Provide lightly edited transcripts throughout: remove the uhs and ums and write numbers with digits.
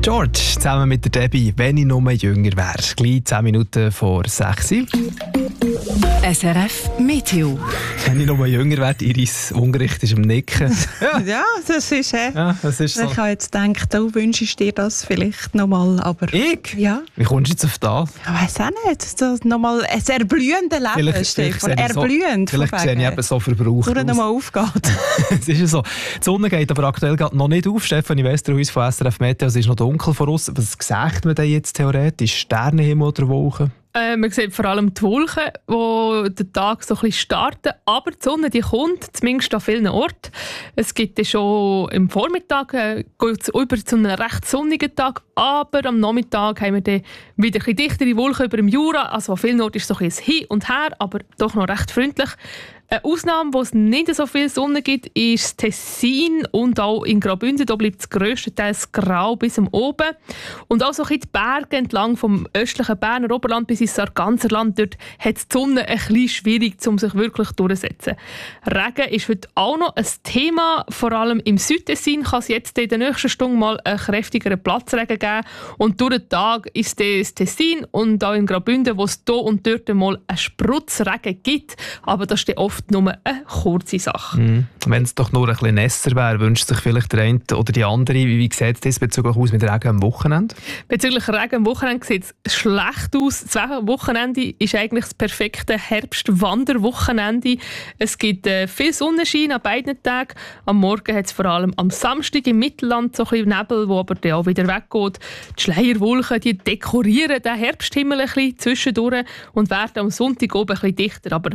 George zusammen mit der Debbie, wenn ich nur jünger wäre. Gleich 10 Minuten vor 6 Uhr. SRF Meteo. Wenn ich noch mal jünger werde, Iris Ungericht ist am Nicken. Ja, das ist Ja, das ist so. Ich habe jetzt gedacht, du wünschst dir das vielleicht nochmal, aber... Ich? Ja. Wie kommst du jetzt auf das? Ich weiss auch nicht. Das nochmal ein erblühendes Leben, Stefan. Erblühend. Vielleicht sehe ich eben so verbraucht aus. Nochmal aufgeht. Es ist ja so. Die Sonne geht aber aktuell noch nicht auf. Stefanie Westerhuis von SRF Meteo, es ist noch dunkel vor uns. Was sagt man denn jetzt theoretisch? Sternenhimmel oder Wolken? Man sieht vor allem die Wolken, die den Tag so ein bisschen starten. Aber die Sonne die kommt, zumindest an vielen Orten. Es gibt schon im Vormittag geht's über zu einem recht sonnigen Tag. Aber am Nachmittag haben wir dann wieder ein bisschen dichtere Wolken über dem Jura. Also an vielen Orten ist es so ein bisschen Hin und Her, aber doch noch recht freundlich. Eine Ausnahme, wo es nicht so viel Sonne gibt, ist Tessin und auch in Graubünden. Da bleibt es grösstenteils grau bis am Oben. Und auch so ein bisschen die Berge entlang vom östlichen Berner Oberland bis ins Sarganserland. Dort hat die Sonne ein bisschen schwierig, um sich wirklich durchzusetzen. Regen ist heute auch noch ein Thema. Vor allem im Südtessin kann es jetzt in der nächsten Stunde mal einen kräftigeren Platzregen geben. Und durch den Tag ist das Tessin und auch in Graubünden, wo es hier und dort mal einen Spritzregen gibt. Aber das ist oft nur eine kurze Sache. Wenn es doch nur ein bisschen nässer wäre, wünscht sich vielleicht der eine oder die andere. Wie sieht es diesbezüglich aus mit Regen am Wochenende? Bezüglich Regen am Wochenende sieht es schlecht aus. Das Wochenende ist eigentlich das perfekte Herbst-Wanderwochenende. Es gibt viel Sonnenschein an beiden Tagen. Am Morgen hat es vor allem am Samstag im Mittelland so ein bisschen Nebel, wo aber dann auch wieder weggeht. Die Schleierwolken die dekorieren den Herbsthimmel ein bisschen zwischendurch und werden am Sonntag oben ein bisschen dichter. Aber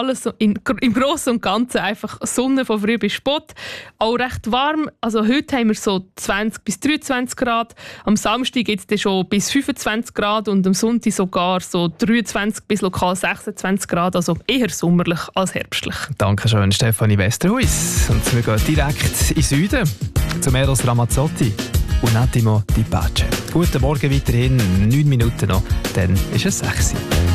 im Großen und Ganzen einfach Sonne von früh bis spät. Auch recht warm. Also heute haben wir so 20 bis 23 Grad. Am Samstag geht es schon bis 25 Grad und am Sonntag sogar so 23 bis lokal 26 Grad. Also eher sommerlich als herbstlich. Dankeschön, Stefanie Westerhuis. Und wir gehen direkt in den Süden zu Eros Ramazzotti und Attimo Di Pace. Guten Morgen weiterhin, 9 Minuten noch, dann ist es 6 Uhr.